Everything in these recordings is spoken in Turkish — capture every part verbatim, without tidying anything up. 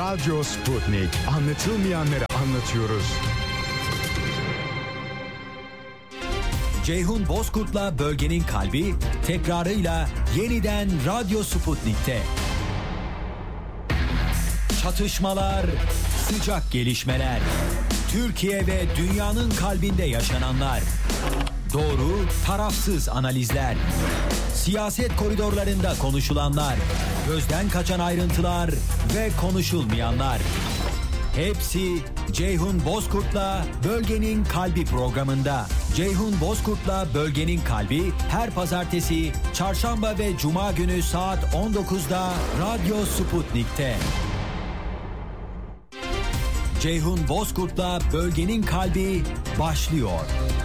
Radyo Sputnik. Anlatılmayanları anlatıyoruz. Ceyhun Bozkurt'la Bölgenin Kalbi tekrarıyla yeniden Radyo Sputnik'te. Çatışmalar, sıcak gelişmeler, Türkiye ve dünyanın kalbinde yaşananlar, doğru, tarafsız analizler, siyaset koridorlarında konuşulanlar, gözden kaçan ayrıntılar ve konuşulmayanlar. Hepsi Ceyhun Bozkurt'la Bölgenin Kalbi programında. Ceyhun Bozkurt'la Bölgenin Kalbi her pazartesi, çarşamba ve cuma günü saat on dokuzda Radyo Sputnik'te. Ceyhun Bozkurt'la Bölgenin Kalbi başlıyor.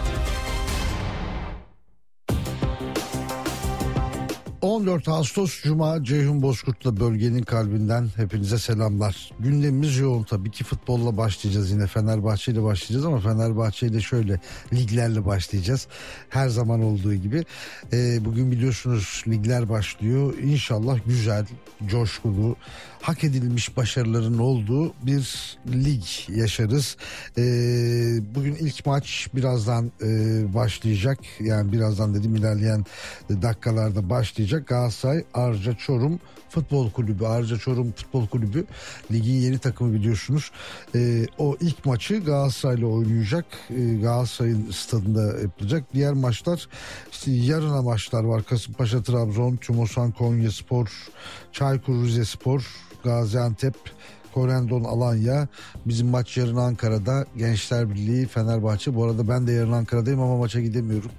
on dört Ağustos Cuma, Ceyhun Bozkurt'la Bölgenin Kalbinden hepinize selamlar. Gündemimiz yoğun tabii ki, futbolla başlayacağız, yine Fenerbahçe ile başlayacağız ama Fenerbahçe ile şöyle liglerle başlayacağız. Her zaman olduğu gibi. Ee, bugün biliyorsunuz ligler başlıyor. İnşallah güzel, coşkulu, hak edilmiş başarıların olduğu bir lig yaşarız. Ee, bugün ilk maç birazdan e, başlayacak. Yani birazdan dedim, ilerleyen dakikalarda başlayacak. Galatasaray Arca Çorum Futbol Kulübü. Arca Çorum Futbol Kulübü ligin yeni takımı biliyorsunuz. Ee, o ilk maçı Galatasaray'la oynayacak. Ee, Galatasaray'ın stadında yapılacak. Diğer maçlar işte yarına maçlar var. Kasımpaşa Trabzon, Tümosan Konyaspor, Çaykur Rizespor, Gaziantep, Korendon Alanya. Bizim maç yarın Ankara'da. Gençler Birliği Fenerbahçe. Bu arada ben de yarın Ankara'dayım ama maça gidemiyorum.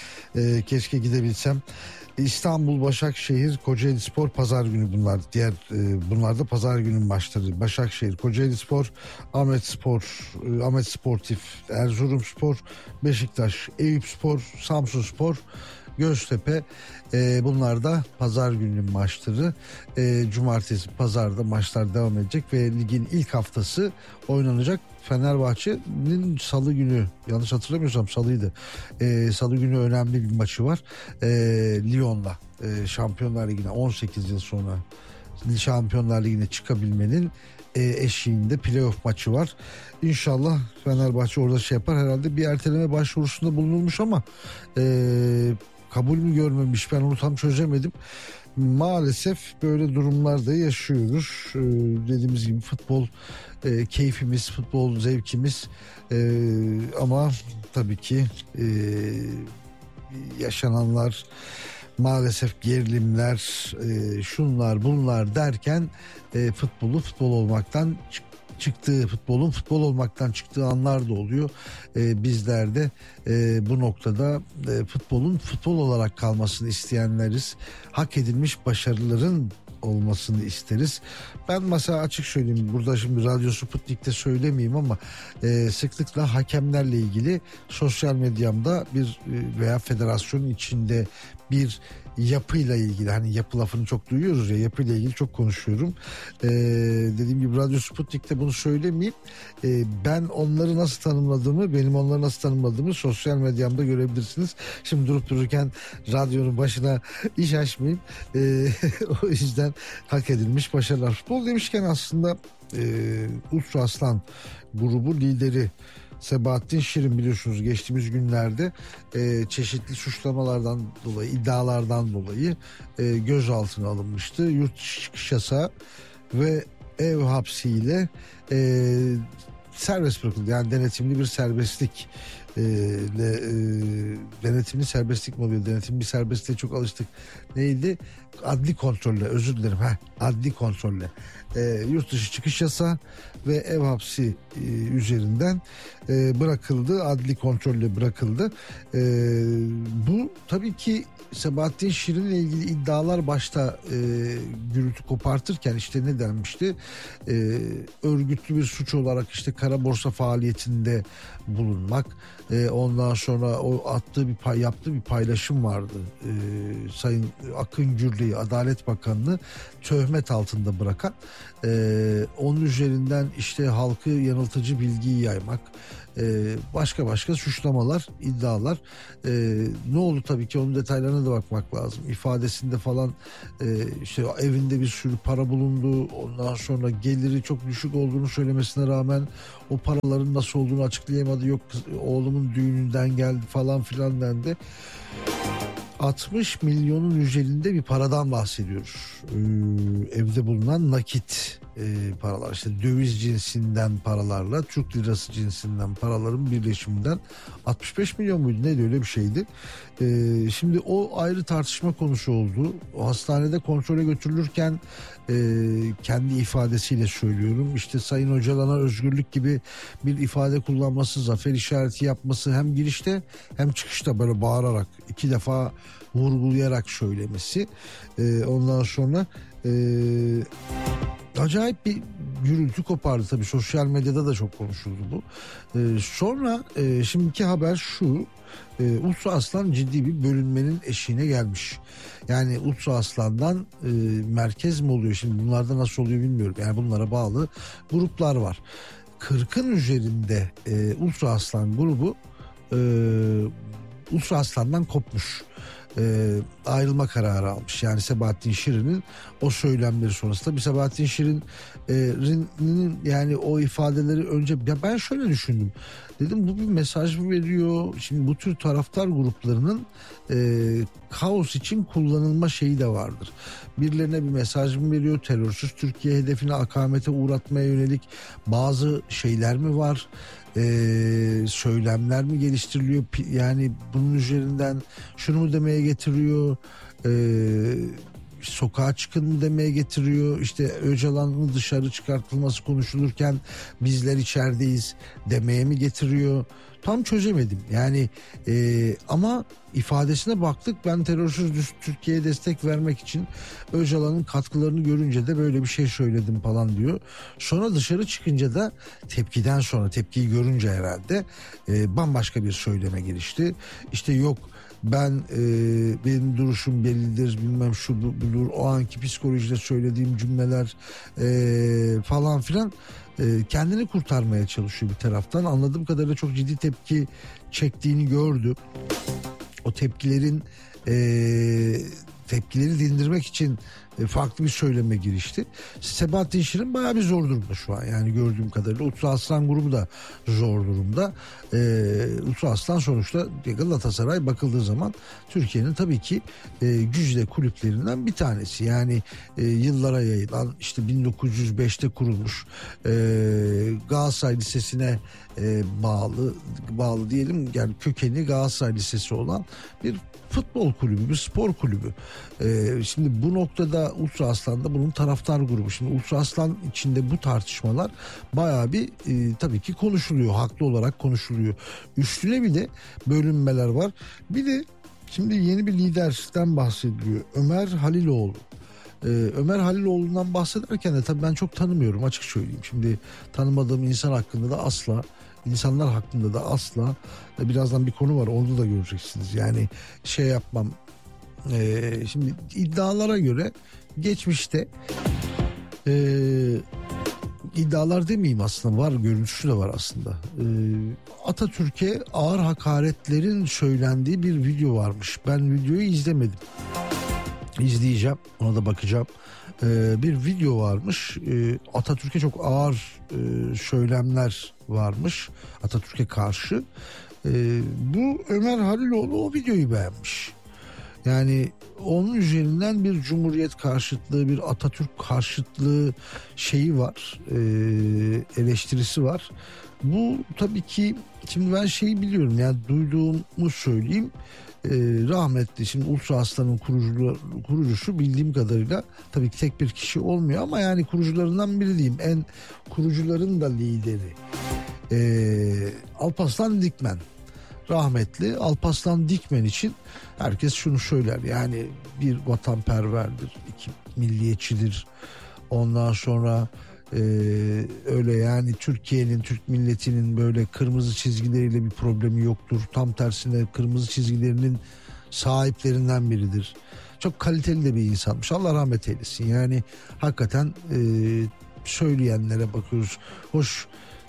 Ee, keşke gidebilsem. İstanbul, Başakşehir, Kocaelispor pazar günü bunlar. Diğer e, bunlar da pazar günü maçları. Başakşehir, Kocaelispor, Ahmetspor, e, Ahmet Sportif, Erzurumspor, Beşiktaş, Eyüpspor, Samsunspor, Göztepe. E, bunlar da pazar günü maçları. E, cumartesi, pazarda maçlar devam edecek ve ligin ilk haftası oynanacak. Fenerbahçe'nin salı günü, yanlış hatırlamıyorsam salıydı. E, salı günü önemli bir maçı var. E, Lyon'la e, Şampiyonlar Ligi'ne on sekiz yıl sonra Şampiyonlar Ligi'ne çıkabilmenin e, eşiğinde playoff maçı var. İnşallah Fenerbahçe orada şey yapar. Herhalde bir erteleme başvurusunda bulunulmuş ama e, kabul mü görmemiş, ben onu tam çözemedim. Maalesef böyle durumlarda yaşıyoruz. Ee, dediğimiz gibi futbol e, keyfimiz, futbol zevkimiz e, ama tabii ki e, yaşananlar, maalesef gerilimler, e, şunlar bunlar derken e, futbolu futbol olmaktan çık çıktığı, futbolun futbol olmaktan çıktığı anlar da oluyor. Ee, bizler de e, bu noktada e, futbolun futbol olarak kalmasını isteyenleriz. Hak edilmiş başarıların olmasını isteriz. Ben mesela açık söyleyeyim, burada şimdi Radyo Sputnik'te söylemeyeyim ama e, sıklıkla hakemlerle ilgili sosyal medyamda bir e, veya federasyonun içinde bir yapıyla ilgili, hani yapı lafını çok duyuyoruz ya, yapıyla ilgili çok konuşuyorum. Ee, dediğim gibi Radyo Sputnik'te bunu söylemeyeyim. Ee, ben onları nasıl tanımladığımı, benim onları nasıl tanımladığımı sosyal medyamda görebilirsiniz. Şimdi durup dururken radyonun başına iş açmayayım. Ee, o yüzden hak edilmiş başarılar. Futbol demişken aslında e, Ultra Aslan grubu lideri Sebahattin Şirin biliyorsunuz geçtiğimiz günlerde e, çeşitli suçlamalardan dolayı, iddialardan dolayı e, gözaltına alınmıştı. Yurt dışı çıkış yasağı ve ev hapsiyle e, serbest bırakıldı. Yani denetimli bir serbestlik e, ile, e, denetimli serbestlik mi oluyor? Denetimli serbestliğe çok alıştık. Neydi? Adli kontrolle, özür dilerim. Heh, adli kontrolle. E, yurt dışı çıkış yasağı ve ev hapsi e, üzerinden e, bırakıldı. Adli kontrolle bırakıldı. E, bu tabii ki Sebahattin Şirin ile ilgili iddialar başta e, gürültü kopartırken işte ne denmişti? E, örgütlü bir suç olarak işte kara borsa faaliyetinde bulunmak. E, ondan sonra o attığı bir pay, yaptığı bir paylaşım vardı. E, Sayın Akın Gürlü'yü, Adalet Bakanı'nı töhmet altında bırakan, e, onun üzerinden işte halkı yanıltıcı bilgiyi yaymak, e, başka başka suçlamalar, iddialar. E, ne oldu tabii ki onun detaylarına da bakmak lazım. İfadesinde falan e, işte evinde bir sürü para bulundu. Ondan sonra geliri çok düşük olduğunu söylemesine rağmen o paraların nasıl olduğunu açıklayamadı. Yok oğlumun düğününden geldi falan filan dendi. altmış milyonun üzerinde bir paradan bahsediyoruz. Ee, evde bulunan nakit e, paralar, işte döviz cinsinden paralarla Türk lirası cinsinden paraların birleşiminden altmış beş milyon muydu neydi, öyle bir şeydi. Ee, şimdi o ayrı tartışma konusu oldu. O hastanede kontrole götürülürken e, kendi ifadesiyle söylüyorum, işte Sayın Öcalan'a özgürlük gibi bir ifade kullanması, zafer işareti yapması, hem girişte hem çıkışta böyle bağırarak iki defa vurgulayarak söylemesi, e, ondan sonra e, acayip bir gürültü kopardı tabii, sosyal medyada da çok konuşuldu bu. E, sonra e, şimdiki haber şu: e, Ultra Aslan ciddi bir bölünmenin eşiğine gelmiş. Yani Ultra Aslan'dan e, merkez mi oluyor, şimdi bunlarda nasıl oluyor bilmiyorum. Yani bunlara bağlı gruplar var. kırkın üzerinde e, Ultra Aslan grubu e, Ultra Aslan'dan kopmuş. E, ayrılma kararı almış. Yani Sebahattin Şirin'in o söylemleri sonrasında, bir Sebahattin Şirin'in yani o ifadeleri önce, ya ben şöyle düşündüm. Dedim bu bir mesaj mı veriyor? Şimdi bu tür taraftar gruplarının e, kaos için kullanılma şeyi de vardır. Birilerine bir mesaj mı veriyor? Terörsüz Türkiye hedefine, akamete uğratmaya yönelik bazı şeyler mi var? Ee, söylemler mi geliştiriliyor, yani bunun üzerinden şunu mu demeye getiriyor, ee, sokağa çıkın mı demeye getiriyor, işte Öcalan'ın dışarı çıkartılması konuşulurken bizler içerideyiz demeye mi getiriyor, tam çözemedim yani. E, ama ifadesine baktık, ben terörsüz Türkiye'ye destek vermek için Öcalan'ın katkılarını görünce de böyle bir şey söyledim falan diyor. Sonra dışarı çıkınca da tepkiden sonra, tepkiyi görünce herhalde e, bambaşka bir söyleme girişti. İşte yok ben e, benim duruşum bellidir, bilmem şu bu, budur, o anki psikolojide söylediğim cümleler e, falan filan, e, kendini kurtarmaya çalışıyor bir taraftan. Anladığım kadarıyla çok ciddi tepki çektiğini gördü. O tepkilerin e, tepkileri dindirmek için farklı bir söyleme girişti. Sebahattin Şirin bayağı bir zor durumda şu an. Yani gördüğüm kadarıyla Ultra Aslan grubu da zor durumda. Ee, Ultra Aslan sonuçta Galatasaray bakıldığı zaman Türkiye'nin tabii ki e, güzide kulüplerinden bir tanesi. Yani e, yıllara yayılan, işte bin dokuz yüz beşte kurulmuş, e, Galatasaray Lisesi'ne e, bağlı bağlı diyelim, yani kökeni Galatasaray Lisesi olan bir futbol kulübü, bir spor kulübü. Ee, şimdi bu noktada Ultra Aslan'da bunun taraftar grubu. Şimdi Ultra Aslan içinde bu tartışmalar bayağı bir e, tabii ki konuşuluyor. Haklı olarak konuşuluyor. Üstüne bir de bölünmeler var. Bir de şimdi yeni bir liderden bahsediliyor. Ömer Haliloğlu. Ee, Ömer Haliloğlu'ndan bahsederken de tabii ben çok tanımıyorum, açık söyleyeyim. Şimdi tanımadığım insan hakkında da asla, insanlar hakkında da asla, birazdan bir konu var, onu da göreceksiniz. Yani şey yapmam. Ee, şimdi iddialara göre geçmişte e, iddialar demeyeyim, aslında var, görüntüsü de var aslında. Ee, Atatürk'e ağır hakaretlerin söylendiği bir video varmış. Ben videoyu izlemedim. İzleyeceğim, ona da bakacağım. Ee, bir video varmış. Ee, Atatürk'e çok ağır e, söylemler varmış Atatürk'e karşı. Ee, bu Ömer Haliloğlu o videoyu beğenmiş. Yani onun üzerinden bir cumhuriyet karşıtlığı, bir Atatürk karşıtlığı şeyi var, e, eleştirisi var. Bu tabii ki, şimdi ben şeyi biliyorum, yani duyduğumu söyleyeyim. Ee, rahmetli, şimdi Ultra Aslan'ın kurucu, kurucusu bildiğim kadarıyla, tabii ki tek bir kişi olmuyor ama yani kurucularından biri diyeyim, en kurucuların da lideri ee, Alparslan Dikmen. Rahmetli Alparslan Dikmen için herkes şunu söyler, yani bir vatanperverdir, iki milliyetçidir, ondan sonra Ee, öyle yani Türkiye'nin, Türk milletinin böyle kırmızı çizgileriyle bir problemi yoktur. Tam tersine kırmızı çizgilerinin sahiplerinden biridir. Çok kaliteli de bir insanmış. Allah rahmet eylesin. Yani hakikaten e, söyleyenlere bakıyoruz. Hoş,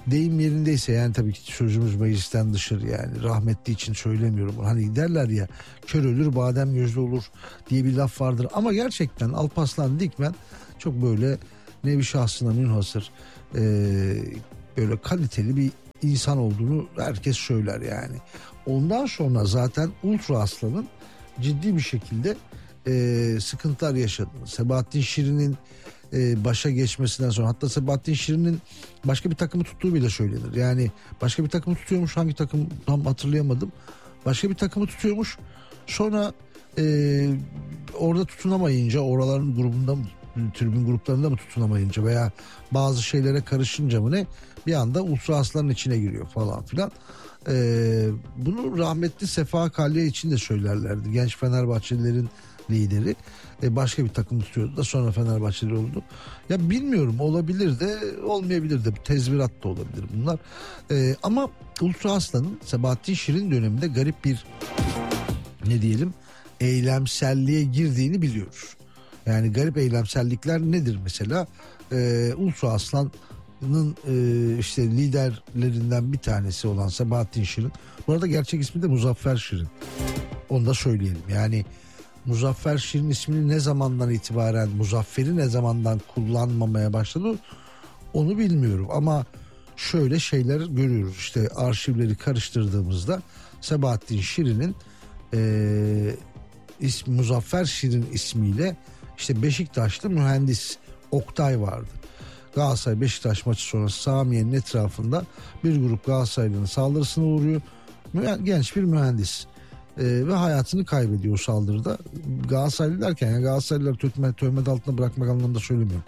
deyim yerindeyse, yani tabii ki sözümüz meclisten dışarı, yani rahmetli için söylemiyorum. Hani derler ya, kör ölür badem gözlü olur diye bir laf vardır. Ama gerçekten Alparslan Dikmen çok böyle nevi şahsına münhasır e, böyle kaliteli bir insan olduğunu herkes söyler yani. Ondan sonra zaten Ultra Aslan'ın ciddi bir şekilde e, sıkıntılar yaşadığını, Sebahattin Şirin'in e, başa geçmesinden sonra, hatta Sebahattin Şirin'in başka bir takımı tuttuğu bile söylenir. Yani başka bir takımı tutuyormuş, hangi takım tam hatırlayamadım. Başka bir takımı tutuyormuş. Sonra e, orada tutunamayınca, oraların grubunda mı, tribün gruplarında mı tutunamayınca veya bazı şeylere karışınca mı ne, bir anda Ultra Aslan'ın içine giriyor falan filan. Ee, bunu rahmetli Sefa Kalya için de söylerlerdi. Genç Fenerbahçelilerin lideri. Ee, başka bir takım tutuyordu da sonra Fenerbahçeli oldu. Ya bilmiyorum, olabilir de olmayabilir de, tezvirat da olabilir bunlar. Ee, ama Ultra Aslan'ın Sebahattin Şirin döneminde garip bir, ne diyelim, eylemselliğe girdiğini biliyoruz. Yani garip eylemsellikler nedir mesela? Ee, Ultra Aslan'ın e, işte liderlerinden bir tanesi olan Sebahattin Şirin. Bu arada gerçek ismi de Muzaffer Şirin. Onu da söyleyelim. Yani Muzaffer Şirin ismini ne zamandan itibaren, Muzaffer'i ne zamandan kullanmamaya başladı onu bilmiyorum. Ama şöyle şeyler görüyoruz. İşte arşivleri karıştırdığımızda Sebahattin Şirin'in e, ismi, Muzaffer Şirin ismiyle işte Beşiktaşlı mühendis Oktay vardı. Galatasaray Beşiktaş maçı sonrası Samiye'nin etrafında bir grup Galatasaraylı'nın saldırısına uğruyor. Genç bir mühendis ee, ve hayatını kaybediyor saldırıda. Galatasaraylı derken yani Galatasaraylılar töhmet, töhmet altında bırakmak anlamında söylemiyorum.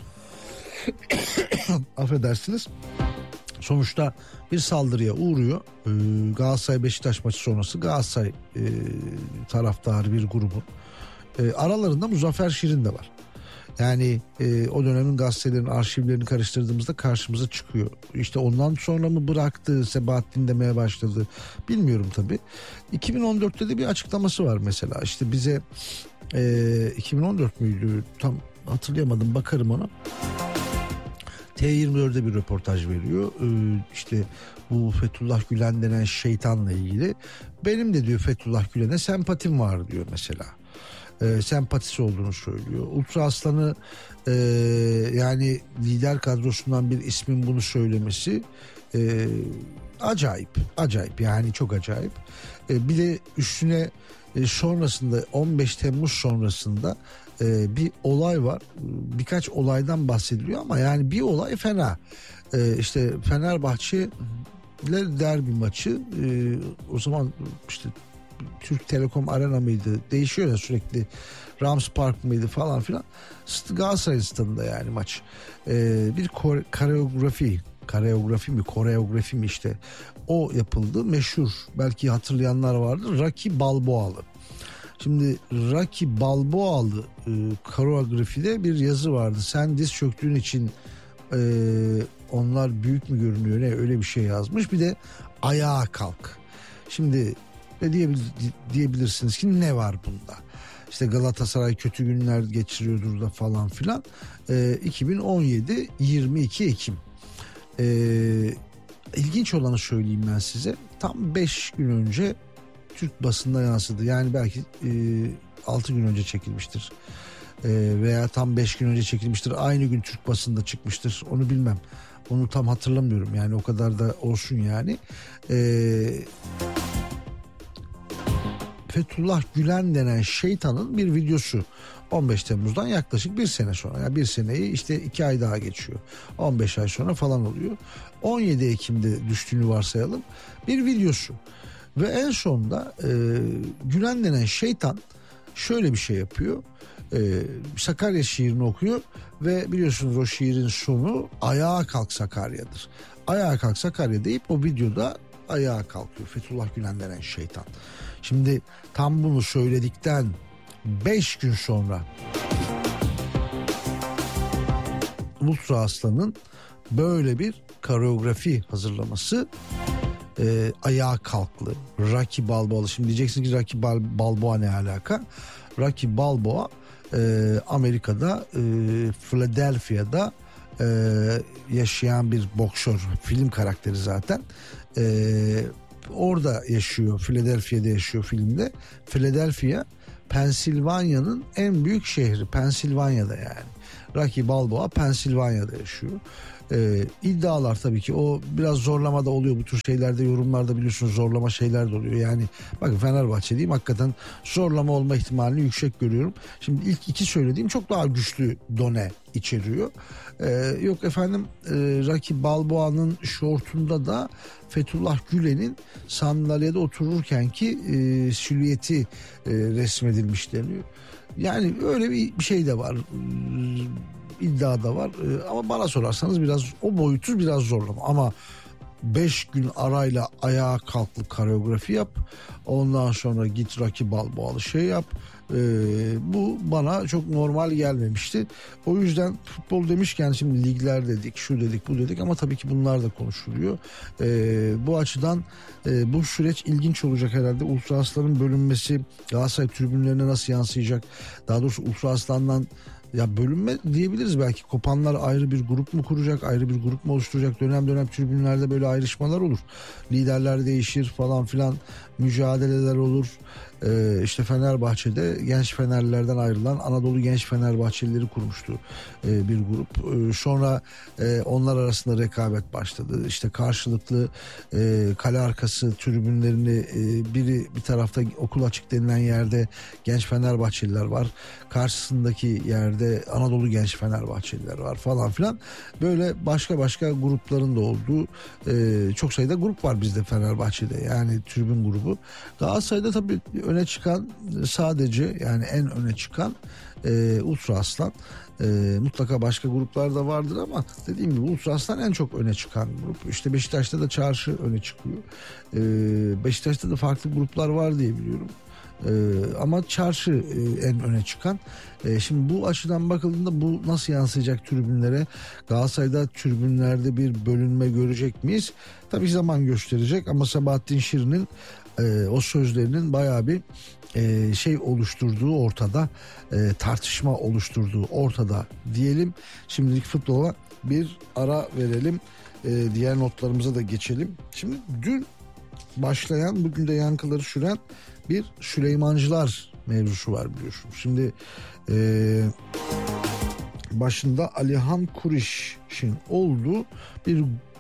Affedersiniz. Sonuçta bir saldırıya uğruyor. Ee, Galatasaray Beşiktaş maçı sonrası Galatasaray e, taraftarı bir grubun. E, aralarında Muzaffer Şirin de var. Yani e, o dönemin gazetelerin arşivlerini karıştırdığımızda karşımıza çıkıyor. İşte ondan sonra mı bıraktı, Sebahattin demeye başladı, bilmiyorum tabii. iki bin on dörtte de bir açıklaması var mesela. İşte bize e, iki bin on dört müydü tam hatırlayamadım, bakarım ona. T yirmi dörtte bir röportaj veriyor. Ee, işte bu Fethullah Gülen denen şeytanla ilgili. Benim de diyor Fethullah Gülen'e sempatim var diyor mesela. Ee, sempatisi olduğunu söylüyor. Ultra Aslan'ı e, yani lider kadrosundan bir ismin bunu söylemesi e, acayip. Acayip yani, çok acayip. E, bir de üstüne e, sonrasında on beş Temmuz sonrasında Ee, bir olay var. Birkaç olaydan bahsediliyor ama yani bir olay fena. Ee, işte Fenerbahçe ile derbi maçı, ee, o zaman işte Türk Telekom Arena mıydı? Değişiyor ya sürekli. Rams Park mıydı falan filan. Galatasaray stadında yani maç. Ee, bir kore, koreografi koreografi mi koreografi mi işte o yapıldı. Meşhur, belki hatırlayanlar vardır. Rocky Balboalı. Şimdi Rocky Balboalı e, koreografide bir yazı vardı. Sen diz çöktüğün için e, onlar büyük mü görünüyor, ne, öyle bir şey yazmış. Bir de ayağa kalk. Şimdi ne diyebil- diyebilirsiniz ki ne var bunda? İşte Galatasaray kötü günler geçiriyordur da falan filan. E, iki bin on yedi yirmi iki Ekim. E, ilginç olanı söyleyeyim ben size. Tam beş gün önce Türk basında yansıdı. Yani belki e, altı gün önce çekilmiştir. E, veya tam beş gün önce çekilmiştir. Aynı gün Türk basında çıkmıştır. Onu bilmem. Onu tam hatırlamıyorum. Yani o kadar da olsun yani. E, Fethullah Gülen denen şeytanın bir videosu. on beş Temmuz'dan yaklaşık bir sene sonra. Yani bir seneyi işte iki ay daha geçiyor. on beş ay sonra falan oluyor. on yedi Ekim'de düştüğünü varsayalım. Bir videosu. Ve en sonunda e, Gülen denen şeytan şöyle bir şey yapıyor. E, Sakarya şiirini okuyor ve biliyorsunuz o şiirin sonu ayağa kalk Sakarya'dır. Ayağa kalk Sakarya deyip o videoda ayağa kalkıyor Fethullah Gülen denen şeytan. Şimdi tam bunu söyledikten beş gün sonra Ultra Aslan'ın böyle bir koreografi hazırlaması, e, ayağa kalklı Rocky Balboa. Şimdi diyeceksiniz ki Rocky Bal- Balboa ne alaka? Rocky Balboa e, Amerika'da e, Philadelphia'da e, yaşayan bir boksör, film karakteri zaten. E, orada yaşıyor, Philadelphia'da yaşıyor filmde. Philadelphia Pensilvanya'nın en büyük şehri, Pensilvanya'da yani. Rocky Balboa Pensilvanya'da yaşıyor. Ee, iddialar tabii ki o biraz zorlama da oluyor bu tür şeylerde, yorumlarda biliyorsunuz zorlama şeyler de oluyor. Yani bakın Fenerbahçeliyim, hakikaten zorlama olma ihtimalini yüksek görüyorum. Şimdi ilk iki söylediğim çok daha güçlü done içeriyor. Ee, yok efendim e, Rocky Balboa'nın şortunda da Fethullah Gülen'in sandalyede otururken ki e, silüeti e, resmedilmiş deniyor. Yani öyle bir şey de var, iddia da var ama bana sorarsanız biraz o boyutu biraz zorlama. Ama beş gün arayla ayağa kalkıp koreografi yap, ondan sonra git Rocky Balboa'lı şey yap. Ee, bu bana çok normal gelmemişti. O yüzden futbol demişken şimdi ligler dedik, şu dedik, bu dedik ama tabii ki bunlar da konuşuluyor. Ee, bu açıdan e, bu süreç ilginç olacak herhalde. Ultra Aslan'ın bölünmesi Galatasaray tribünlerine nasıl yansıyacak? Daha doğrusu Ultra Aslan'dan ya bölünme diyebiliriz belki. Kopanlar ayrı bir grup mu kuracak, ayrı bir grup mu oluşturacak? Dönem dönem tribünlerde böyle ayrışmalar olur. Liderler değişir falan filan, mücadeleler olur. Ee, işte Fenerbahçe'de genç Fenerlilerden ayrılan Anadolu Genç Fenerbahçelileri kurmuştu ee, bir grup. Ee, sonra e, onlar arasında rekabet başladı. İşte karşılıklı e, kale arkası tribünlerini e, biri bir tarafta okul açık denilen yerde genç Fenerbahçeliler var. Karşısındaki yerde Anadolu Genç Fenerbahçeliler var falan filan. Böyle başka başka grupların da olduğu e, çok sayıda grup var bizde Fenerbahçe'de. Yani tribün grubu. Galatasaray'da tabii öne çıkan sadece yani en öne çıkan e, Ultra Aslan. E, mutlaka başka gruplar da vardır ama dediğim gibi Ultra Aslan en çok öne çıkan grup. İşte Beşiktaş'ta da Çarşı öne çıkıyor. E, Beşiktaş'ta da farklı gruplar var diye biliyorum. Ee, ama Çarşı e, en öne çıkan. E, şimdi bu açıdan bakıldığında bu nasıl yansıyacak tribünlere? Galatasaray'da tribünlerde bir bölünme görecek miyiz? Tabii zaman gösterecek ama Sabahattin Şirin'in e, o sözlerinin bayağı bir e, şey oluşturduğu ortada, e, tartışma oluşturduğu ortada diyelim. Şimdilik futbola bir ara verelim. E, diğer notlarımıza da geçelim. Şimdi dün başlayan, bugün de yankıları süren bir Süleymancılar mevzusu var biliyorsun. Şimdi e, başında Alihan Kuriş'in olduğu bir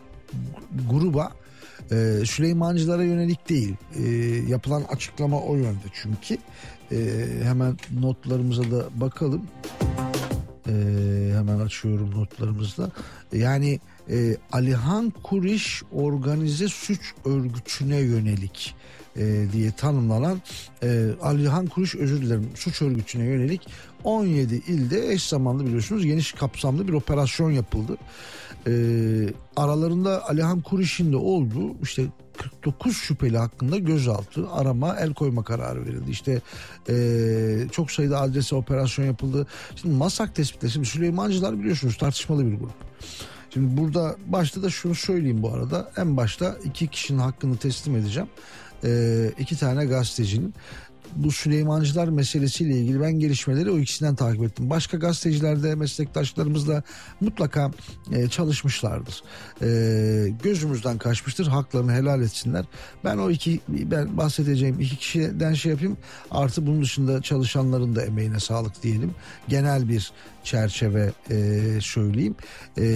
gruba e, Süleymancılara yönelik değil. E, yapılan açıklama o yönde çünkü. E, hemen notlarımıza da bakalım. E, hemen açıyorum notlarımızda. Yani e, Alihan Kuriş organize suç örgütüne yönelik e, diye tanımlanan e, Alihan Kuriş özür dilerim suç örgütüne yönelik on yedi ilde eş zamanlı biliyorsunuz geniş kapsamlı bir operasyon yapıldı. E, aralarında Alihan Kuriş'in de olduğu işte kırk dokuz şüpheli hakkında gözaltı, arama, el koyma kararı verildi. İşte e, çok sayıda adrese operasyon yapıldı. Şimdi Masak tespitleri, şimdi Süleymancılar biliyorsunuz tartışmalı bir grup. Şimdi burada başta da şunu söyleyeyim bu arada. En başta iki kişinin hakkını teslim edeceğim. E, iki tane gazetecinin. Bu Süleymancılar meselesiyle ilgili ben gelişmeleri o ikisinden takip ettim. Başka gazeteciler de meslektaşlarımızla mutlaka e, çalışmışlardır. E, gözümüzden kaçmıştır. Haklarını helal etsinler. Ben o iki ben bahsedeceğim iki kişiden şey yapayım. Artı bunun dışında çalışanların da emeğine sağlık diyelim. Genel bir çerçeve e, söyleyeyim. E,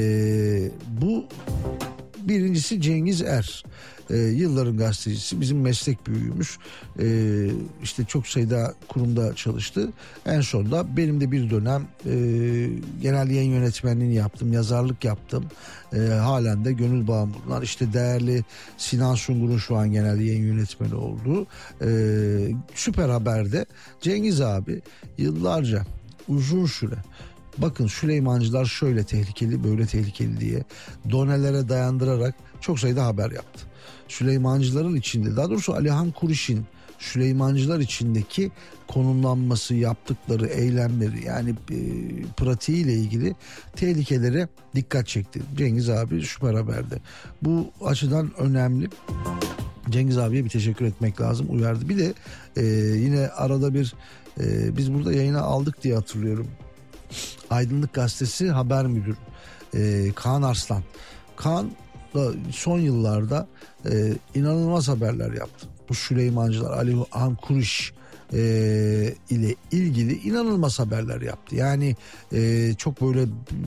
bu birincisi Cengiz Er. Ee, yılların gazetecisi, bizim meslek büyüğümüz, ee, işte çok sayıda kurumda çalıştı. En sonunda benim de bir dönem e, genel yayın yönetmenliğini yaptım, yazarlık yaptım. E, halen de gönül bağım bunlar. İşte değerli Sinan Sungur'un şu an genel yayın yönetmeni olduğu e, Süper Haber'de Cengiz abi yıllarca uzun süre bakın Süleymancılar şöyle tehlikeli böyle tehlikeli diye donelere dayandırarak çok sayıda haber yaptı. Süleymancıların içinde, daha doğrusu Alihan Kuriş'in Süleymancılar içindeki konumlanması, yaptıkları eylemleri yani e, pratiğiyle ilgili tehlikelere dikkat çekti. Cengiz abi Süper Haber'de. Bu açıdan önemli. Cengiz abiye bir teşekkür etmek lazım, uyardı. Bir de e, yine arada bir e, biz burada yayına aldık diye hatırlıyorum. Aydınlık Gazetesi haber müdürü e, Kaan Arslan. Kaan da son yıllarda e, inanılmaz haberler yaptı. Bu Süleymancılar, Alihan Kuriş e, ile ilgili inanılmaz haberler yaptı. Yani e, çok böyle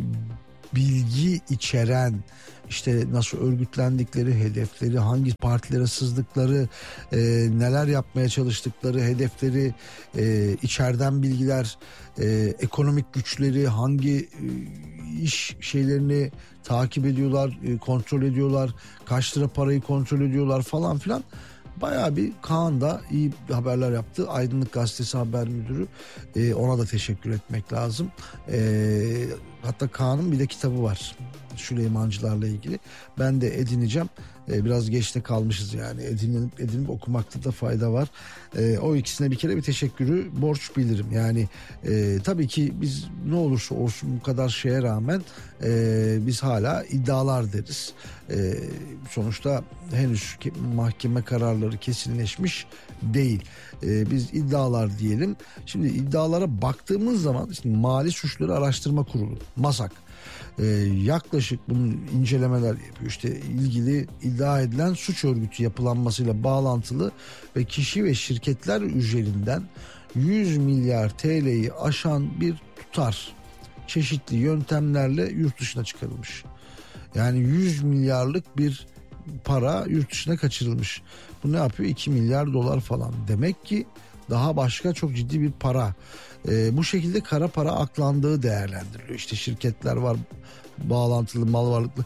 bilgi içeren, işte nasıl örgütlendikleri, hedefleri, hangi partilere sızdıkları, e, neler yapmaya çalıştıkları, hedefleri, e, içeriden bilgiler, e, ekonomik güçleri, hangi e, iş şeylerini takip ediyorlar, e, kontrol ediyorlar, kaç lira parayı kontrol ediyorlar falan filan. Bayağı bir Kaan da iyi haberler yaptı. Aydınlık Gazetesi haber müdürü. Ee, ona da teşekkür etmek lazım. Ee, hatta Kaan'ın bir de kitabı var Süleymancılarla ilgili. Ben de edineceğim. Ee, biraz geçte kalmışız yani. Edinip, edinip okumakta da fayda var. Ee, o ikisine bir kere bir teşekkürü borç bilirim. Yani e, tabii ki biz ne olursa olsun bu kadar şeye rağmen e, biz hala iddialar deriz. E, sonuçta henüz mahkeme kararları kesinleşmiş değil. E, biz iddialar diyelim. Şimdi iddialara baktığımız zaman şimdi Mali Suçları Araştırma Kurulu, MASAK, e, yaklaşık bunun incelemeler yapıyor. İşte ilgili iddia edilen suç örgütü yapılanmasıyla bağlantılı ve kişi ve şirketler üzerinden yüz milyar T L'yi aşan bir tutar çeşitli yöntemlerle yurt dışına çıkarılmış. Yani yüz milyarlık bir para yurt dışına kaçırılmış. Bu ne yapıyor? iki milyar dolar falan. Demek ki daha başka çok ciddi bir para. Ee, bu şekilde kara para aklandığı değerlendiriliyor. İşte şirketler var, bağlantılı mal varlıklı.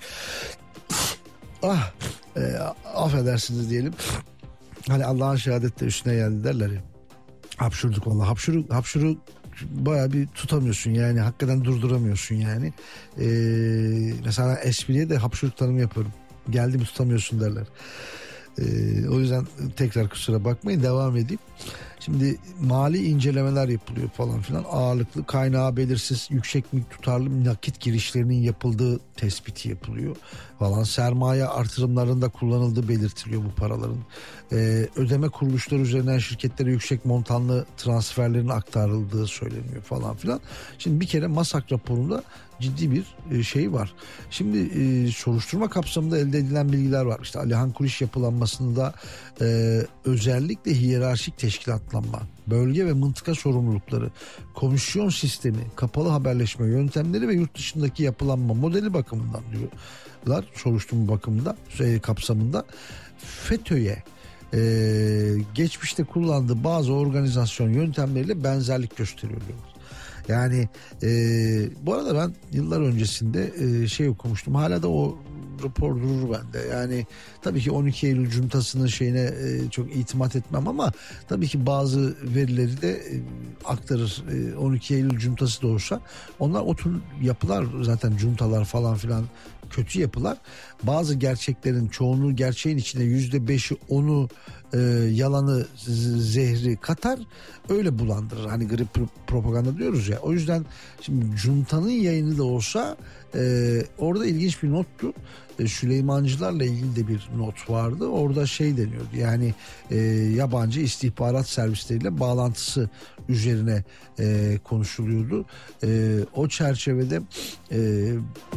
ah, e, affedersiniz diyelim. Hani Allah'ın şehadeti üstüne geldi derler ya. Hapşurduk vallahi. Hapşuru, hapşuru bayağı bir tutamıyorsun yani, hakikaten durduramıyorsun yani. Ee, mesela espriye de hapşuruk tanımı yapıyorum. Geldi mi tutamıyorsun derler. Ee, o yüzden tekrar kusura bakmayın, devam edeyim. Şimdi mali incelemeler yapılıyor falan filan, ağırlıklı kaynağı belirsiz yüksek tutarlı nakit girişlerinin yapıldığı tespiti yapılıyor falan, sermaye artırımlarında kullanıldığı belirtiliyor bu paraların. Ee, ödeme kuruluşları üzerinden şirketlere yüksek montanlı transferlerin aktarıldığı söyleniyor falan filan. Şimdi bir kere MASAK raporunda ciddi bir şey var. Şimdi e, soruşturma kapsamında elde edilen bilgiler var. İşte Alihan Kuriş yapılanmasında e, özellikle hiyerarşik teşkilatlanma, bölge ve mıntıka sorumlulukları, komisyon sistemi, kapalı haberleşme yöntemleri ve yurt dışındaki yapılanma modeli bakımından diyorlar, soruşturma bakımında şey, kapsamında FETÖ'ye e, geçmişte kullandığı bazı organizasyon yöntemleriyle benzerlik gösteriyor diyorlar. Yani e, bu arada ben yıllar öncesinde e, şey okumuştum. Hala da o rapor durur bende. Yani tabii ki on iki Eylül cuntasının şeyine e, çok itimat etmem ama tabii ki bazı verileri de e, aktarır. E, on iki Eylül cuntası da olsa onlar o tür yapılar, zaten cuntalar falan filan kötü yapılar. Bazı gerçeklerin çoğunluğu gerçeğin içine yüzde beşi onu e, yalanı zehri katar, öyle bulandırır. Hani grip propaganda diyoruz ya. O yüzden şimdi cuntanın yayını da olsa e, orada ilginç bir nottu. E, Süleymancılarla ilgili de bir not vardı. Orada şey deniyordu. Yani e, yabancı istihbarat servisleriyle bağlantısı üzerine e, konuşuluyordu. E, o çerçevede e,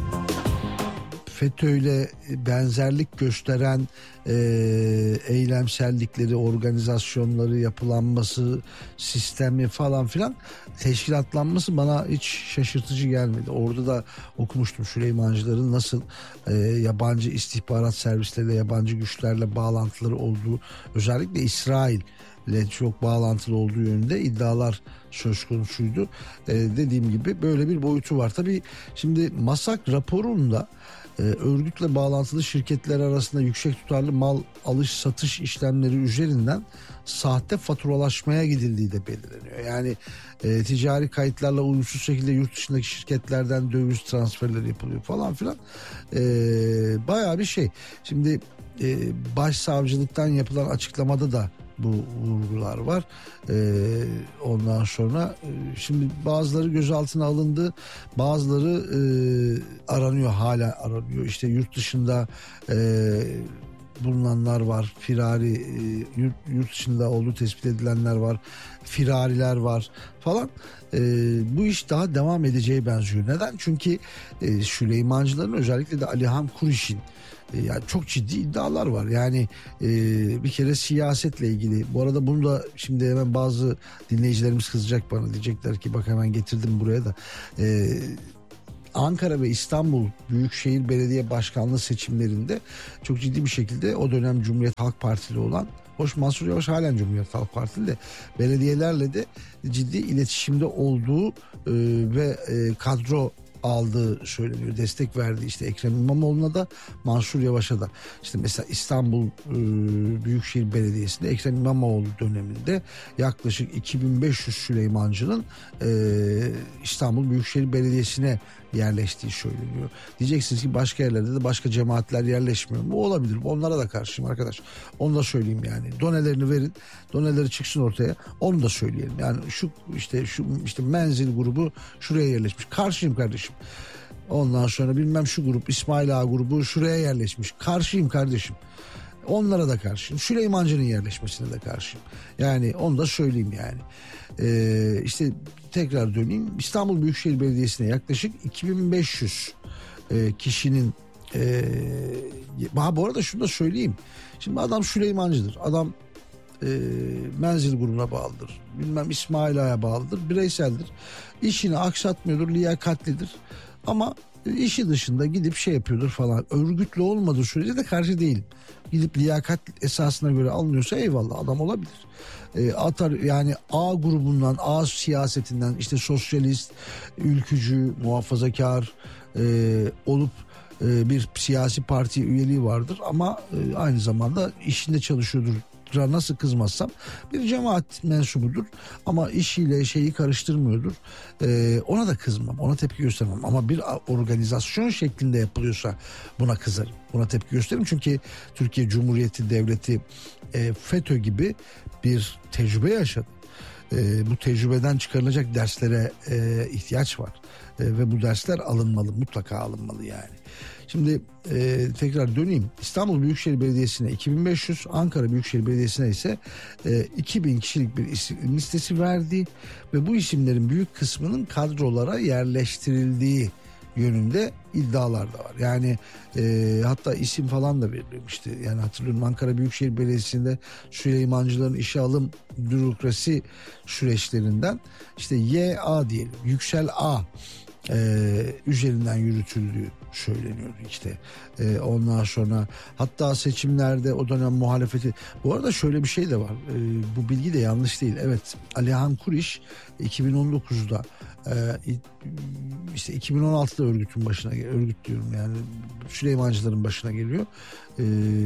FETÖ'yle benzerlik gösteren e, eylemsellikleri, organizasyonları, yapılanması, sistemi falan filan, teşkilatlanması bana hiç şaşırtıcı gelmedi. Orada da okumuştum Süleymancıların nasıl e, yabancı istihbarat servisleriyle, yabancı güçlerle bağlantıları olduğu, özellikle İsrail ile çok bağlantılı olduğu yönünde iddialar söz konusuydu. Ee, dediğim gibi böyle bir boyutu var. Tabii şimdi MASAK raporunda e, örgütle bağlantılı şirketler arasında yüksek tutarlı mal alış satış işlemleri üzerinden sahte faturalaşmaya gidildiği de belirleniyor. Yani e, ticari kayıtlarla uyumsuz şekilde yurt dışındaki şirketlerden döviz transferleri yapılıyor falan filan. E, bayağı bir şey. Şimdi e, başsavcılıktan yapılan açıklamada da bu vurgular var. Ee, ondan sonra e, şimdi bazıları gözaltına alındı, bazıları e, aranıyor, hala aranıyor. İşte yurt dışında e, bulunanlar var. Firari e, yurt, yurt dışında olduğu tespit edilenler var. Firariler var falan. E, bu iş daha devam edeceği benziyor. Neden? Çünkü e, Süleymancıların, özellikle de Alihan Kuriş'in e, yani çok ciddi iddialar var. Yani e, bir kere siyasetle ilgili. Bu arada bunu da şimdi hemen bazı dinleyicilerimiz kızacak bana, diyecekler ki bak hemen getirdim buraya da. E, Ankara ve İstanbul Büyükşehir Belediye Başkanlığı seçimlerinde çok ciddi bir şekilde o dönem Cumhuriyet Halk Partili olan, hoş Mansur Yavaş halen Cumhuriyet Halk Partili de, belediyelerle de ciddi iletişimde olduğu e, ve e, kadro aldığı söyleniyor. Destek verdi işte Ekrem İmamoğlu'na da, Mansur Yavaş'a da. İşte mesela İstanbul e, Büyükşehir Belediyesi'nde Ekrem İmamoğlu döneminde yaklaşık iki bin beş yüz Süleymancı'nın e, İstanbul Büyükşehir Belediyesi'ne yerleştiği söyleniyor. Diyeceksiniz ki başka yerlerde de başka cemaatler yerleşmiyor mu? Olabilir. Onlara da karşıyım arkadaş. Onu da söyleyeyim yani. Donelerini verin. Doneleri çıksın ortaya. Onu da söyleyelim. Yani şu işte şu işte Menzil grubu şuraya yerleşmiş. Karşıyım kardeşim. Ondan sonra bilmem şu grup, İsmail Ağa grubu şuraya yerleşmiş. Karşıyım kardeşim. Onlara da karşıyım. Süleymancı'nın yerleşmesine de karşıyım. Yani onu da söyleyeyim yani. Ee, işte tekrar döneyim. İstanbul Büyükşehir Belediyesi'ne yaklaşık iki bin beş yüz e, kişinin e, ha, bu arada şunu da söyleyeyim. Şimdi adam Süleymancıdır. Adam e, Menzil grubuna bağlıdır. Bilmem İsmail Ağa'ya bağlıdır. Bireyseldir. İşini aksatmıyordur. Liyakatlidir. Ama işi dışında gidip şey yapıyordur falan. Örgütlü olmadığı sürece de karşı değilim. Gidip liyakat esasına göre alınıyorsa eyvallah, adam olabilir. E, atar yani A grubundan, A siyasetinden, işte sosyalist, ülkücü, muhafazakar e, olup e, bir siyasi parti üyeliği vardır ama e, aynı zamanda işinde çalışıyordur. Nasıl kızmazsam, bir cemaat mensubudur ama işiyle şeyi karıştırmıyordur. Ee, ona da kızmam, ona tepki göstermem ama bir organizasyon şeklinde yapılıyorsa buna kızarım, buna tepki gösteririm. Çünkü Türkiye Cumhuriyeti Devleti e, FETÖ gibi bir tecrübe yaşadı. E, bu tecrübeden çıkarılacak derslere e, ihtiyaç var e, ve bu dersler alınmalı, mutlaka alınmalı yani. Şimdi e, tekrar döneyim. İstanbul Büyükşehir Belediyesi'ne iki bin beş yüz, Ankara Büyükşehir Belediyesi'ne ise e, iki bin kişilik bir isim listesi verdi ve bu isimlerin büyük kısmının kadrolara yerleştirildiği yönünde iddialar da var. Yani e, hatta isim falan da verilmişti. Yani hatırlıyorum, Ankara Büyükşehir Belediyesi'nde Süleymancıların işe alım bürokrasi süreçlerinden işte Y A diyelim, Yüksel A e, üzerinden yürütüldüğü söyleniyordu işte. E, ondan sonra hatta seçimlerde o dönem muhalefeti, bu arada şöyle bir şey de var, e, bu bilgi de yanlış değil. Evet, Alihan Kuriş iki bin on dokuzda e, işte iki bin on altıda örgütün başına, örgüt diyorum yani Süleymancıların başına geliyor. E,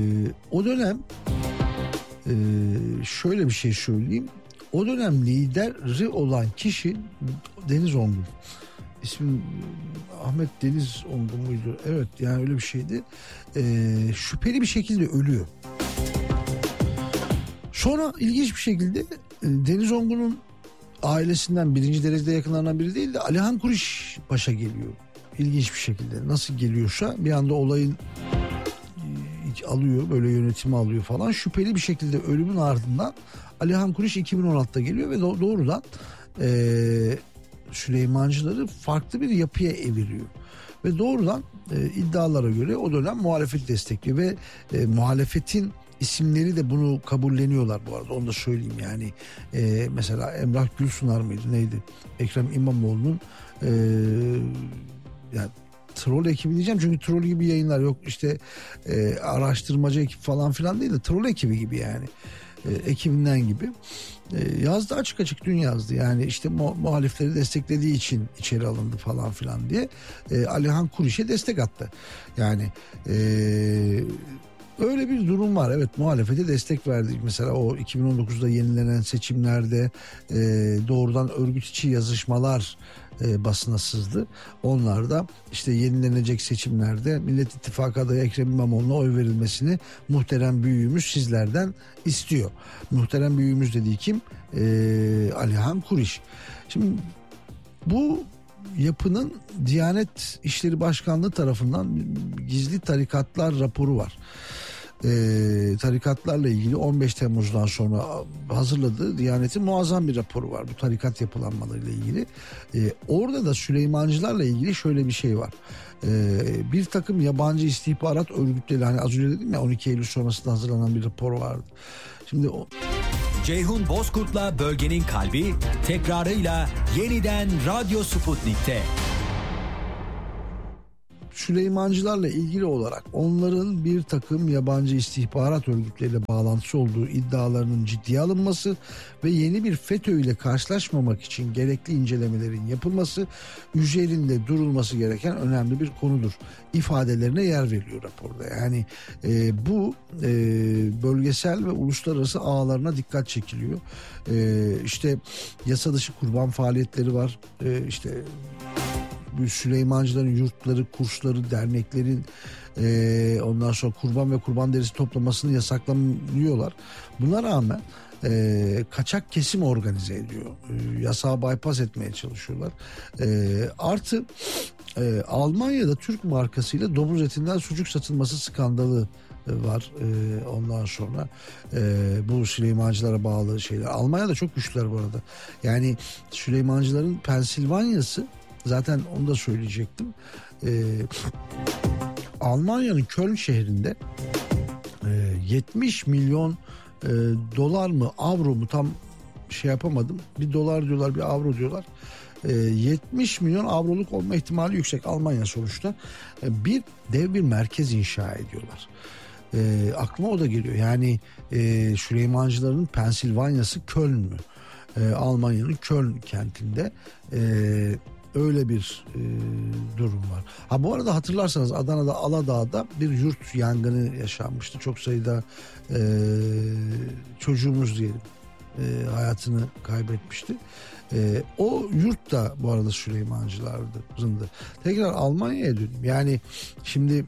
o dönem e, şöyle bir şey söyleyeyim, o dönem lideri olan kişi Deniz Ongun. İsmi Ahmet Deniz Ongun muydu? Evet, yani öyle bir şeydi. Ee, şüpheli bir şekilde ölüyor. Sonra ilginç bir şekilde Deniz Ongun'un ailesinden birinci derecede yakınlarından biri değil de Alihan Kuriş başa geliyor. İlginç bir şekilde. Nasıl geliyorsa bir anda olayın alıyor, böyle yönetimi alıyor falan. Şüpheli bir şekilde ölümün ardından Alihan Kuriş iki bin on altıda geliyor ve doğrudan eee Süleymancıları farklı bir yapıya eviriyor. Ve doğrudan e, iddialara göre o dönem muhalefeti destekliyor ve e, muhalefetin isimleri de bunu kabulleniyorlar bu arada, onu da söyleyeyim yani. E, mesela Emrah Gülsunar mıydı neydi? Ekrem İmamoğlu'nun e, yani troll ekibi diyeceğim çünkü troll gibi yayınlar yok işte, e, araştırmacı ekip falan filan değil de troll ekibi gibi yani. E, ekibinden gibi e, yazdı, açık açık dün yazdı yani işte mu- muhalifleri desteklediği için içeri alındı falan filan diye e, Alihan Kuriş'e destek attı yani. E, öyle bir durum var, evet, muhalefete destek verdi. Mesela o iki bin on dokuzda yenilenen seçimlerde e, doğrudan örgüt içi yazışmalar E, basına sızdı. Onlar da işte yenilenecek seçimlerde Millet İttifakı adayı Ekrem İmamoğlu'na oy verilmesini muhterem büyüğümüz sizlerden istiyor. Muhterem büyüğümüz dediği kim? E, Alihan Kuriş. Şimdi bu yapının Diyanet İşleri Başkanlığı tarafından gizli tarikatlar raporu var. e, tarikatlarla ilgili on beş Temmuz'dan sonra hazırladığı Diyanet'in muazzam bir raporu var bu tarikat yapılanmalarıyla ilgili. E, orada da Süleymancılarla ilgili şöyle bir şey var. E, bir takım yabancı istihbarat örgütleri, hani az önce dedim ya on iki Eylül sonrasında hazırlanan bir rapor vardı. Şimdi o... Ceyhun Bozkurt'la Bölgenin Kalbi tekrarıyla yeniden Radyo Sputnik'te. Süleymancılarla ilgili olarak onların bir takım yabancı istihbarat örgütleriyle bağlantısı olduğu iddialarının ciddiye alınması ve yeni bir FETÖ ile karşılaşmamak için gerekli incelemelerin yapılması üzerinde durulması gereken önemli bir konudur ifadelerine yer veriliyor raporda. Yani e, bu e, bölgesel ve uluslararası ağlarına dikkat çekiliyor. E, işte yasa dışı kurban faaliyetleri var. E, işte Süleymancıların yurtları, kursları, derneklerin e, ondan sonra kurban ve kurban derisi toplamasını yasaklanıyorlar. Buna rağmen e, kaçak kesim organize ediyor. E, yasağı bypass etmeye çalışıyorlar. E, artı e, Almanya'da Türk markasıyla domuz etinden sucuk satılması skandalı var. Ee, ondan sonra e, bu Süleymancılara bağlı şeyler. Almanya'da çok güçlüler bu arada. Yani Süleymancıların Pensilvanya'sı, zaten onu da söyleyecektim. Ee, Almanya'nın Köln şehrinde e, yetmiş milyon e, dolar mı avro mu tam şey yapamadım. Bir dolar diyorlar, bir avro diyorlar. E, yetmiş milyon avroluk olma ihtimali yüksek Almanya sonuçta. E, bir dev bir merkez inşa ediyorlar. E, aklıma o da geliyor. Yani e, Süleymancıların Pensilvanya'sı Köln mü? E, Almanya'nın Köln kentinde e, öyle bir e, durum var. Ha bu arada hatırlarsanız Adana'da Aladağ'da bir yurt yangını yaşanmıştı. Çok sayıda e, çocuğumuz diyelim e, hayatını kaybetmişti. E, o yurt da bu arada Süleymancılardı. Tekrar Almanya'ya döneyim. Yani şimdi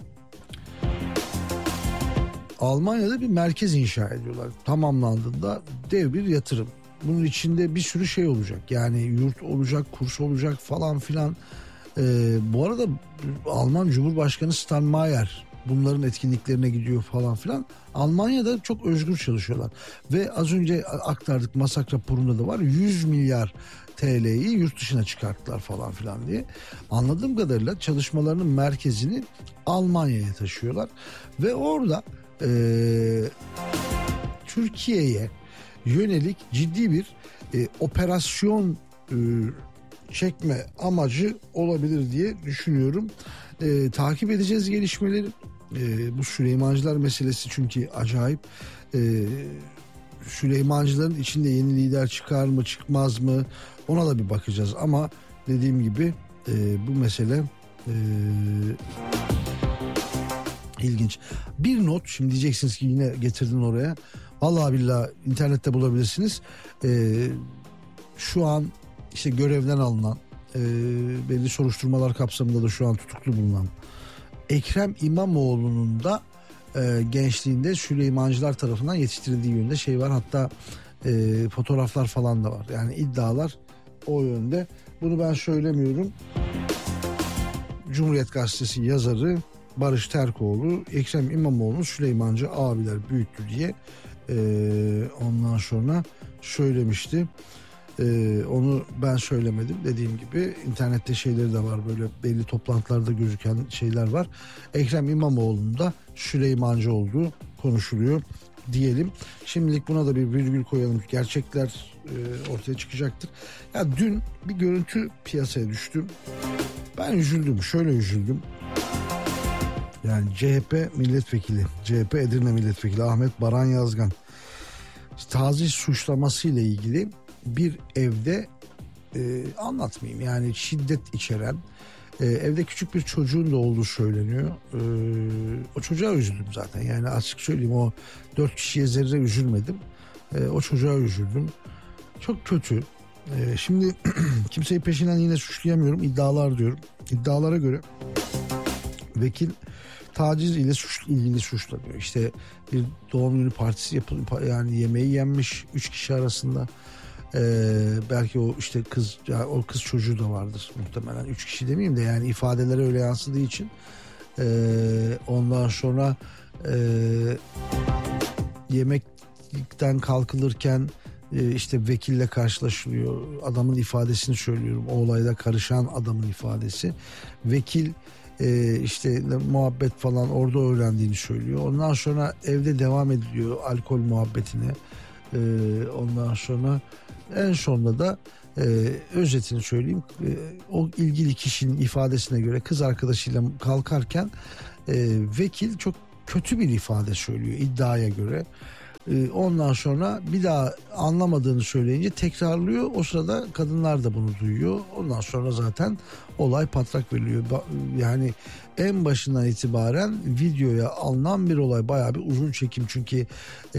Almanya'da bir merkez inşa ediyorlar. Tamamlandığında dev bir yatırım. Bunun içinde bir sürü şey olacak. Yani yurt olacak, kurs olacak falan filan. Ee, bu arada Alman Cumhurbaşkanı Steinmeier bunların etkinliklerine gidiyor falan filan. Almanya'da çok özgür çalışıyorlar. Ve az önce aktardık, Masak raporunda da var. yüz milyar T L'yi yurt dışına çıkarttılar falan filan diye. Anladığım kadarıyla çalışmalarının merkezini Almanya'ya taşıyorlar. Ve orada e, Türkiye'ye yönelik ciddi bir e, operasyon e, çekme amacı olabilir diye düşünüyorum. E, takip edeceğiz gelişmeleri. E, bu Süleymancılar meselesi çünkü acayip. E, Süleymancıların içinde yeni lider çıkar mı çıkmaz mı ona da bir bakacağız. Ama dediğim gibi e, bu mesele e, ilginç. Bir not, şimdi diyeceksiniz ki yine getirdin oraya. Vallahi billahi internette bulabilirsiniz. Ee, şu an işte görevden alınan e, belli soruşturmalar kapsamında da şu an tutuklu bulunan Ekrem İmamoğlu'nun da e, gençliğinde Süleymancılar tarafından yetiştirildiği yönünde şey var. Hatta e, fotoğraflar falan da var. Yani iddialar o yönde. Bunu ben söylemiyorum. Cumhuriyet Gazetesi yazarı Barış Terkoğlu Ekrem İmamoğlu Süleymancı abiler büyüttü diye Ee, ondan sonra söylemişti. Ee, onu ben söylemedim, dediğim gibi internette şeyleri de var, böyle belli toplantılarda gözüken şeyler var. Ekrem İmamoğlu'nun da Süleymancı olduğu konuşuluyor diyelim. Şimdilik buna da bir virgül koyalım. Gerçekler e, ortaya çıkacaktır. Ya dün bir görüntü piyasaya düştü. Ben üzüldüm, şöyle üzüldüm. Yani C H P milletvekili, C H P Edirne milletvekili Ahmet Baran Yazgan taciz suçlaması ile ilgili bir evde e, anlatmayayım yani şiddet içeren e, evde küçük bir çocuğun da olduğu söyleniyor. E, o çocuğa üzüldüm zaten, yani açık söyleyeyim, o dört kişiye zerre üzülmedim. E, o çocuğa üzüldüm. Çok kötü. E, şimdi kimseyi peşinden yine suçlayamıyorum, iddialar diyorum. İddialara göre vekil taciz ile suç, ilgili suçlanıyor. İşte bir doğum günü partisi yapılıyor, yani yemeği yenmiş üç kişi arasında. Ee, belki o işte kız, yani o kız çocuğu da vardır muhtemelen. Üç kişi demeyeyim de yani ifadelere öyle yansıdığı için. Ee, ondan sonra e, yemekten kalkılırken e, işte vekille karşılaşılıyor. Adamın ifadesini söylüyorum. O olayda karışan adamın ifadesi. Vekil e, işte muhabbet falan orada öğrendiğini söylüyor. Ondan sonra evde devam ediliyor alkol muhabbetine. E, ondan sonra en sonunda da e, özetini söyleyeyim. E, o ilgili kişinin ifadesine göre kız arkadaşıyla kalkarken e, vekil çok kötü bir ifade söylüyor iddiaya göre. E, ondan sonra bir daha anlamadığını söyleyince tekrarlıyor. O sırada kadınlar da bunu duyuyor. Ondan sonra zaten olay patlak veriliyor. Yani en başından itibaren videoya alınan bir olay, bayağı bir uzun çekim çünkü e,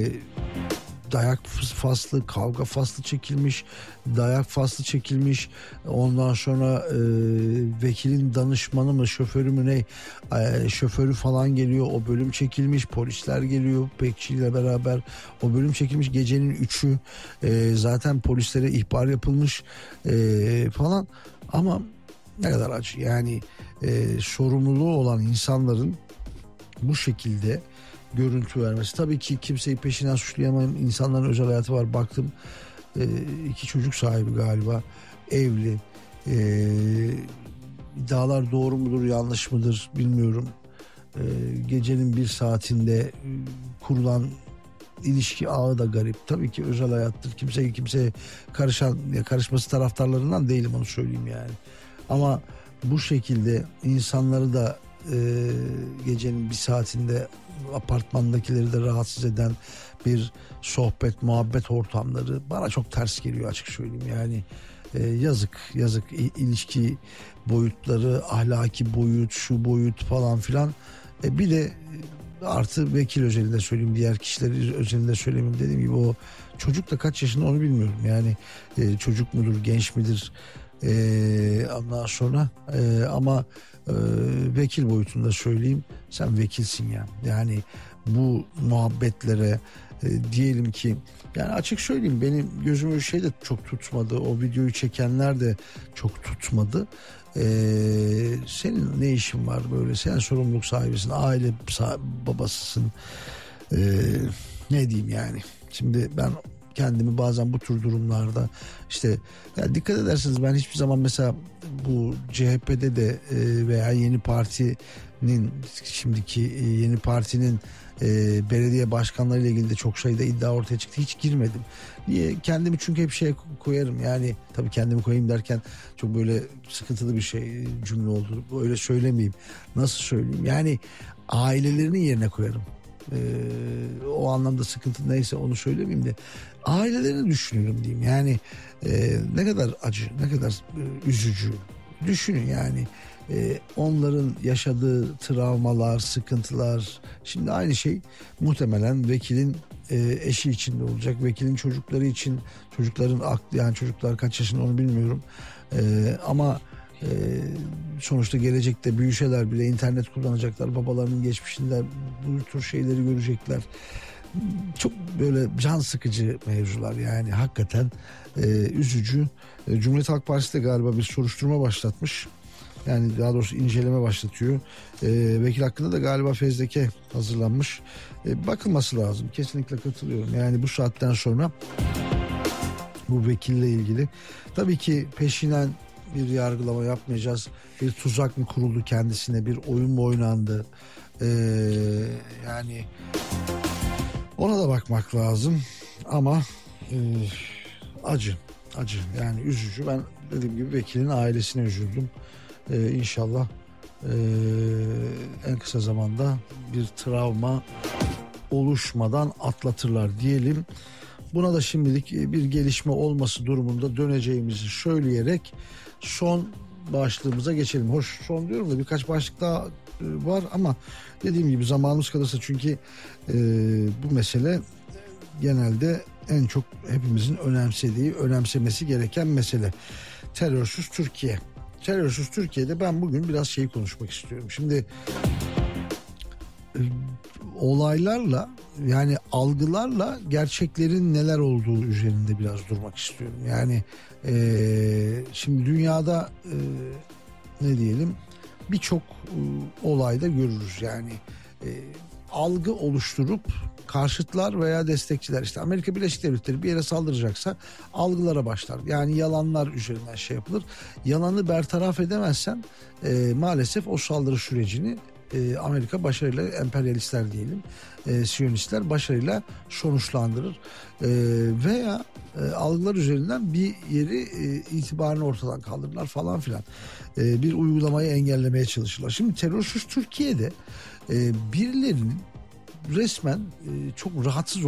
dayak faslı, kavga faslı çekilmiş, dayak faslı çekilmiş. Ondan sonra e, vekilin danışmanı mı, şoförü mü ne, e, şoförü falan geliyor, o bölüm çekilmiş, polisler geliyor bekçiyle beraber, o bölüm çekilmiş. Gecenin üçü e, zaten polislere ihbar yapılmış e, falan. Ama ne kadar acı yani, e, sorumluluğu olan insanların bu şekilde görüntü vermesi. Tabii ki kimseyi peşinden suçlayamayın. İnsanların özel hayatı var. Baktım e, iki çocuk sahibi galiba, evli. E, iddialar doğru mudur yanlış mıdır bilmiyorum. E, gecenin bir saatinde e, kurulan ilişki ağı da garip. Tabii ki özel hayattır. Kimseye kimseye karışan, ya karışması taraftarlarından değilim, onu söyleyeyim yani. Ama bu şekilde insanları da e, gecenin bir saatinde apartmandakileri de rahatsız eden bir sohbet, muhabbet ortamları bana çok ters geliyor, açık söyleyeyim. Yani e, yazık yazık İ, ilişki boyutları, ahlaki boyut, şu boyut falan filan. E, bir de artı vekil özelinde söyleyeyim, diğer kişiler özelinde söylemeyeyim, dediğim gibi o çocuk da kaç yaşında onu bilmiyorum. Yani e, çocuk mudur, genç midir? E, ondan sonra e, ama e, vekil boyutunda söyleyeyim, sen vekilsin ya. Yani bu muhabbetlere e, diyelim ki, yani açık söyleyeyim, benim gözümü şey de çok tutmadı, o videoyu çekenler de çok tutmadı. Ee, senin ne işin var böyle, sen sorumluluk sahibisin, aile babasısın, ee, ne diyeyim yani. Şimdi ben kendimi bazen bu tür durumlarda işte, ya dikkat edersiniz, ben hiçbir zaman mesela bu C H P'de de e, veya Yeni Parti'nin, şimdiki e, Yeni Parti'nin e, belediye başkanları ile ilgili de çok sayıda iddia ortaya çıktı, hiç girmedim. Niye? Kendimi çünkü hep şeye koyarım yani, tabii kendimi koyayım derken çok böyle sıkıntılı bir şey cümle oldu, öyle söylemeyeyim, nasıl söyleyeyim yani, ailelerinin yerine koyarım. Ee, o anlamda sıkıntı neyse onu söylemeyeyim de ailelerini düşünüyorum diyeyim yani. E, ne kadar acı, ne kadar e, üzücü, düşünün yani. E, onların yaşadığı travmalar, sıkıntılar, şimdi aynı şey muhtemelen vekilin e, eşi için de olacak, vekilin çocukları için, çocukların aklı, yani çocuklar kaç yaşında onu bilmiyorum e, ama Ee, sonuçta gelecekte büyüseler bile internet kullanacaklar, babalarının geçmişinde bu tür şeyleri görecekler. Çok böyle can sıkıcı mevzular yani, hakikaten e, üzücü. e, Cumhuriyet Halk Partisi de galiba bir soruşturma başlatmış, yani daha doğrusu inceleme başlatıyor. e, vekil hakkında da galiba fezleke hazırlanmış, e, bakılması lazım, kesinlikle katılıyorum yani. Bu saatten sonra bu vekille ilgili tabii ki peşinen bir yargılama yapmayacağız. Bir tuzak mı kuruldu kendisine, bir oyun mu oynandı? Ee, yani ona da bakmak lazım. Ama e, acı, acı yani, üzücü. Ben dediğim gibi vekilin ailesine üzüldüm. Ee, İnşallah e, en kısa zamanda bir travma oluşmadan atlatırlar diyelim. Buna da şimdilik bir gelişme olması durumunda döneceğimizi söyleyerek son başlığımıza geçelim. Hoş son diyorum da birkaç başlık daha var ama dediğim gibi zamanımız kalırsa, çünkü e, bu mesele genelde en çok hepimizin önemsediği, önemsemesi gereken mesele. Terörsüz Türkiye. Terörsüz Türkiye'de ben bugün biraz şeyi konuşmak istiyorum. Şimdi e, olaylarla, yani algılarla gerçeklerin neler olduğu üzerinde biraz durmak istiyorum. Yani e, şimdi dünyada e, ne diyelim, birçok e, olayda görürüz. Yani e, algı oluşturup karşıtlar veya destekçiler, işte Amerika Birleşik Devletleri bir yere saldıracaksa algılara başlar. Yani yalanlar üzerinden şey yapılır. Yalanı bertaraf edemezsen e, maalesef o saldırı sürecini e, Amerika başarıyla, emperyalistler diyelim, e, Siyonistler başarıyla sonuçlandırır. E, veya e, algılar üzerinden bir yeri e, itibarını ortadan kaldırırlar falan filan. E, bir uygulamayı engellemeye çalışırlar. Şimdi terörsüz Türkiye'de e, birilerinin resmen e, çok rahatsız